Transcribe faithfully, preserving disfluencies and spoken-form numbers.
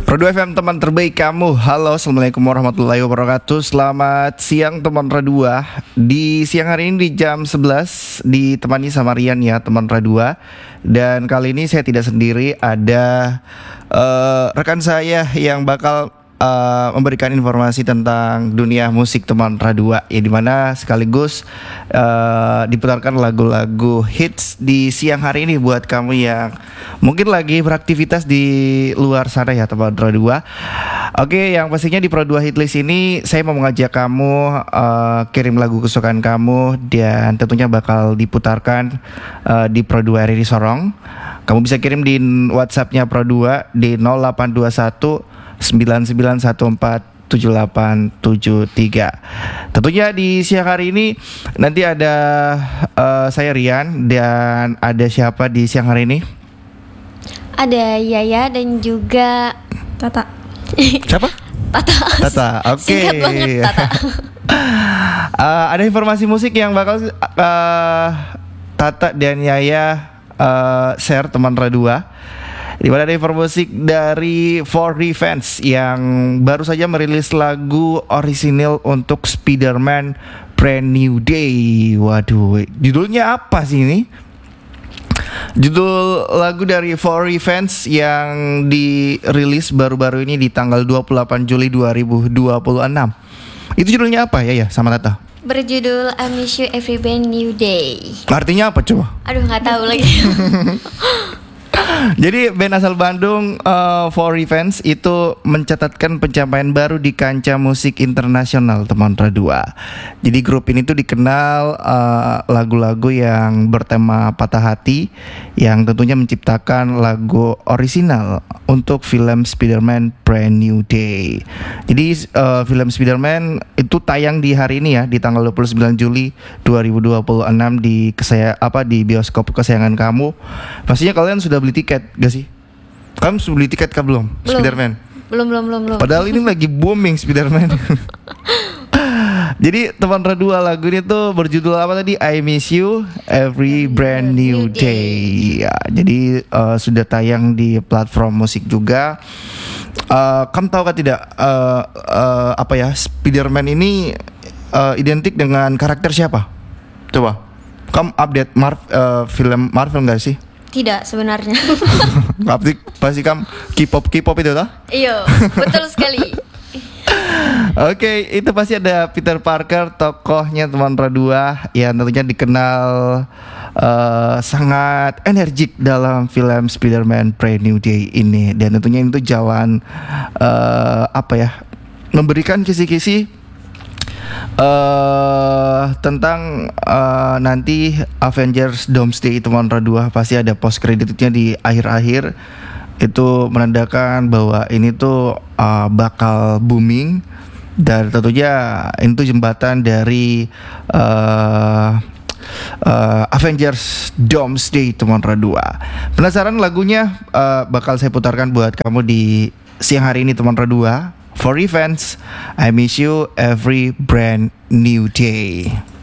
Pro dua F M, teman terbaik kamu. Halo, assalamualaikum warahmatullahi wabarakatuh. Selamat siang teman Pro dua. Di siang hari ini di jam sebelas ditemani sama Rian ya teman Pro dua. Dan kali ini saya tidak sendiri, ada uh, rekan saya yang bakal Uh, memberikan informasi tentang dunia musik teman Radua, ya, dimana sekaligus uh, diputarkan lagu-lagu hits di siang hari ini buat kamu yang mungkin lagi beraktivitas di luar sana ya teman Radua. Oke, yang pastinya di Pro dua Hitlist ini saya mau mengajak kamu uh, kirim lagu kesukaan kamu dan tentunya bakal diputarkan uh, di Pro dua R R I Sorong. Kamu bisa kirim di WhatsApp-nya Pro dua di nol delapan dua satu sembilan sembilan satu empat tujuh delapan tujuh tiga. Tentunya di siang hari ini nanti ada uh, saya Rian, dan ada siapa di siang hari ini? Ada Yaya dan juga Tata. Siapa? Tata. Tata. Oke. Okay. Singkat banget Tata. uh, ada informasi musik yang bakal uh, Tata dan Yaya uh, share teman Radua. Di mana ada informasi dari For Revenge yang baru saja merilis lagu orisinil untuk Spider-Man Brand New Day. Waduh, judulnya apa sih ini? Judul lagu dari For Revenge yang dirilis baru-baru ini di tanggal dua puluh delapan Juli dua ribu dua puluh enam. Itu judulnya apa ya ya sama Tata? Berjudul I Miss You Every Brand New Day. Artinya apa coba? Aduh, nggak tahu lagi. Jadi band asal Bandung uh, For Revenge itu mencatatkan pencapaian baru di kancah musik internasional teman Radua. Jadi grup ini tuh dikenal uh, lagu-lagu yang bertema patah hati, yang tentunya menciptakan lagu orisinal untuk film Spider-Man Brand New Day. Jadi uh, film Spider-Man itu tayang di hari ini ya, di tanggal dua puluh sembilan Juli dua ribu dua puluh enam di kesaya apa di bioskop kesayangan kamu. Pastinya kalian sudah beli tiket gak sih? Kamu sudah beli tiket kah belum? Belum. Spider-Man? Belum, belum, belum, belum. Padahal ini lagi booming Spider-Man. Jadi teman Radua, lagu ini tuh berjudul apa tadi? I Miss You Every Brand New Day. Ya, jadi uh, sudah tayang di platform musik juga. Uh, kamu tahu kan tidak uh, uh, apa ya, Spider-Man ini uh, identik dengan karakter siapa? Coba, kamu update Mar- uh, film Marvel nggak sih? Tidak sebenarnya. Pasti pasti kamu K-pop K-pop itu toh? Iya, betul sekali. Oke, okay, itu pasti ada Peter Parker, tokohnya teman Radua yang tentunya dikenal uh, sangat energik dalam film Spider-Man Brand New Day ini, dan tentunya itu jalan uh, apa ya, memberikan kisi-kisi uh, tentang uh, nanti Avengers Doomsday teman Radua. Pasti ada post creditnya di akhir-akhir, itu menandakan bahwa ini tuh uh, bakal booming. Dan tentunya itu jembatan dari uh, uh, Avengers Doomsday teman Radua. Penasaran lagunya? Uh, bakal saya putarkan buat kamu di siang hari ini teman Radua. For Revenge, I Miss You Every Brand New Day.